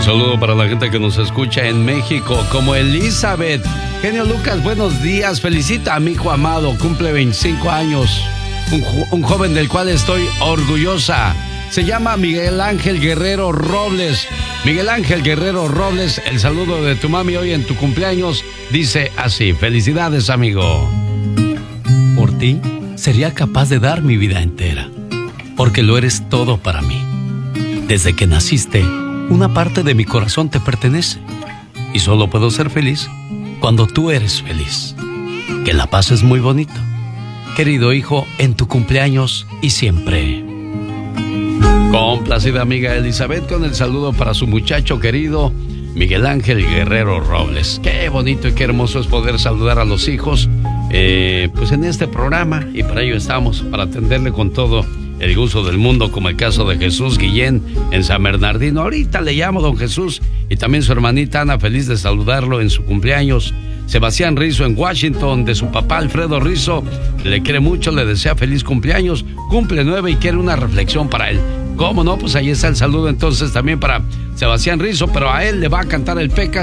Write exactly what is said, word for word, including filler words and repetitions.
Un saludo para la gente que nos escucha en México, como Elizabeth. Genio Lucas, buenos días. Felicita a mi hijo amado, cumple veinticinco años. Un, un joven del cual estoy orgullosa. Se llama Miguel Ángel Guerrero Robles. Miguel Ángel Guerrero Robles, el saludo de tu mami hoy en tu cumpleaños dice así: felicidades, amigo. Por ti, sería capaz de dar mi vida entera, porque lo eres todo para mí. Desde que naciste, una parte de mi corazón te pertenece, y solo puedo ser feliz cuando tú eres feliz. Que la pases muy bonito, querido hijo, en tu cumpleaños y siempre. Complacida amiga Elizabeth con el saludo para su muchacho querido Miguel Ángel Guerrero Robles. Qué bonito y qué hermoso es poder saludar a los hijos eh, pues en este programa, y para ello estamos, para atenderle con todo el gusto del mundo, como el caso de Jesús Guillén en San Bernardino. Ahorita le llamo don Jesús, y también su hermanita Ana, feliz de saludarlo en su cumpleaños. Sebastián Rizzo en Washington, de su papá Alfredo Rizzo, le quiere mucho, le desea feliz cumpleaños, cumple nueve y quiere una reflexión para él. ¿Cómo no? Pues ahí está el saludo entonces también para Sebastián Rizzo, pero a él le va a cantar el Pecas